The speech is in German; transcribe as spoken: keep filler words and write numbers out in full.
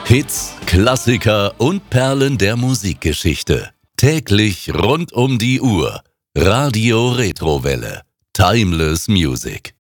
Hits, Klassiker und Perlen der Musikgeschichte. Täglich rund um die Uhr. Radio Retrowelle. Timeless Music.